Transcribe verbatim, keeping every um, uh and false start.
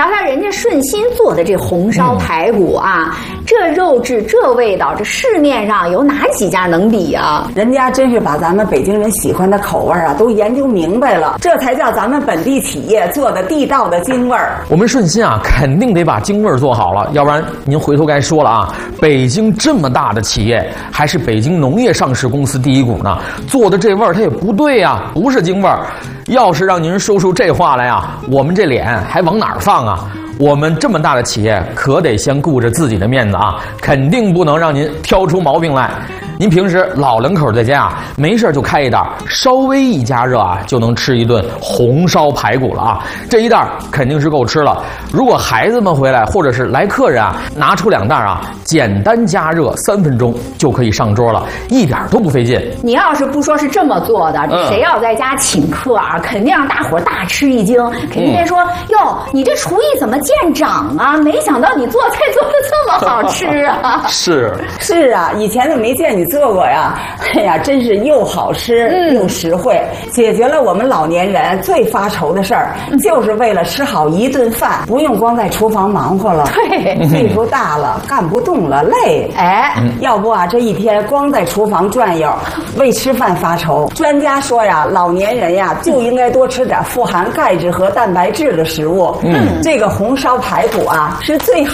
瞧瞧人家顺心做的这红烧排骨啊，嗯、这肉质这味道，这市面上有哪几家能比啊？ 人家真是把咱们北京人喜欢的口味啊都研究明白了，这才叫咱们本地企业做的地道的京味儿。 我们顺心啊，肯定得把京味儿做好了，要不然您回头该说了啊，北京这么大的企业，还是北京农业上市公司第一股呢，做的这味儿它也不对呀、啊，不是京味儿。要是让您说出这话来啊，我们这脸还往哪儿放啊？我们这么大的企业，可得先顾着自己的面子啊，肯定不能让您挑出毛病来。您平时老两口在家啊，没事就开一袋，稍微一加热啊，就能吃一顿红烧排骨了啊！这一袋肯定是够吃了。如果孩子们回来或者是来客人啊，拿出两袋啊，简单加热三分钟就可以上桌了，一点都不费劲。 你要是不说是这么做的， 嗯、 谁要在家请客啊，肯定让大伙大吃一惊，肯定得说：“哟、嗯，你这厨艺怎么见长啊？没想到你做菜做得这么好吃啊！” 是是啊，以前都没见你做过呀。哎呀，真是又好吃、嗯、又实惠，解决了我们老年人最发愁的事儿，嗯、就是为了吃好一顿饭，不用光在厨房忙活了。 对， 岁数大了，干不动了，累。 哎， 嗯、要不啊，这一天光在厨房转悠，为吃饭发愁。专家说呀，老年人呀就应该多吃点富含钙质和蛋白质的食物。嗯，这个红烧排骨啊是最好。